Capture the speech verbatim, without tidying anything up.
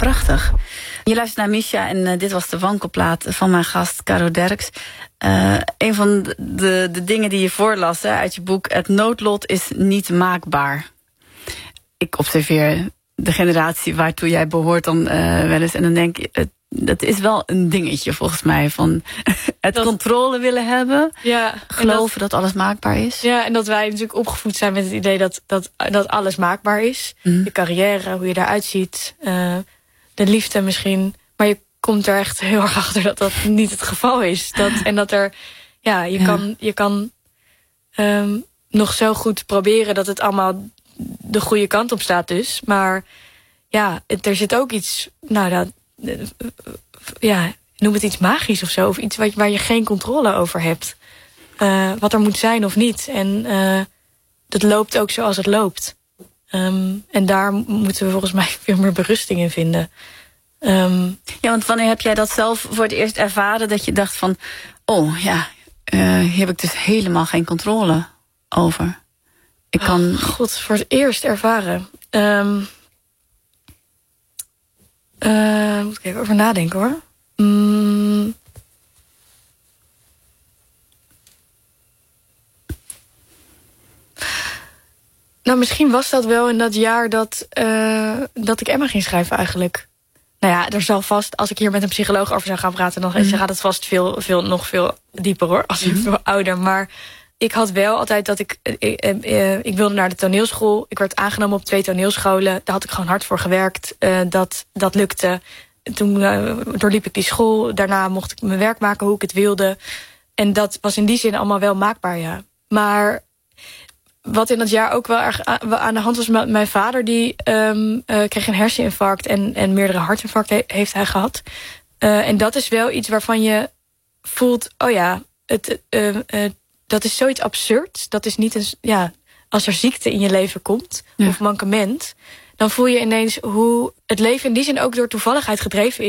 prachtig. Je luistert naar Misha en uh, dit was de wankelplaat van mijn gast Caro Derks. Uh, een van de, de, de dingen die je voorlas hè, uit je boek... Het noodlot is niet maakbaar. Ik observeer de generatie waartoe jij behoort dan uh, wel eens... en dan denk ik, het, dat is wel een dingetje volgens mij... van het dat, controle willen hebben, ja, geloven dat, dat alles maakbaar is. Ja, en dat wij natuurlijk opgevoed zijn met het idee dat, dat, dat alles maakbaar is. Mm. Je carrière, hoe je eruit ziet, uh, de liefde misschien... Maar je komt er echt heel erg achter dat dat niet het geval is. Dat, en dat er, ja, je ja. kan, je kan um, nog zo goed proberen dat het allemaal de goede kant op staat dus. Maar ja, het, er zit ook iets, nou dat, uh, ja, noem het iets magisch of zo. Of iets waar, waar je geen controle over hebt. Uh, wat er moet zijn of niet. En uh, dat loopt ook zoals het loopt. Um, en daar moeten we volgens mij veel meer berusting in vinden. Um, ja, want wanneer heb jij dat zelf voor het eerst ervaren... dat je dacht van, oh ja, uh, hier heb ik dus helemaal geen controle over. Ik kan... Oh, God, voor het eerst ervaren. Um, uh, moet ik even over nadenken hoor. Mm. Nou, misschien was dat wel in dat jaar dat, uh, dat ik Emma ging schrijven eigenlijk. Nou ja, er zal vast, als ik hier met een psycholoog over zou gaan praten... dan mm. gaat het vast veel, veel, nog veel dieper hoor, als je mm. veel ouder. Maar ik had wel altijd dat ik, ik... Ik wilde naar de toneelschool. Ik werd aangenomen op twee toneelscholen. Daar had ik gewoon hard voor gewerkt. Uh, dat, dat lukte. Toen uh, doorliep ik die school. Daarna mocht ik mijn werk maken hoe ik het wilde. En dat was in die zin allemaal wel maakbaar, ja. Maar... wat in dat jaar ook wel erg aan de hand was met mijn vader... die um, uh, kreeg een herseninfarct en, en meerdere hartinfarcten he- heeft hij gehad. Uh, en dat is wel iets waarvan je voelt... oh ja, het, uh, uh, dat is zoiets absurds. Dat is niet een... ja, als er ziekte in je leven komt, ja. of mankement... dan voel je ineens hoe het leven in die zin ook door toevalligheid gedreven is...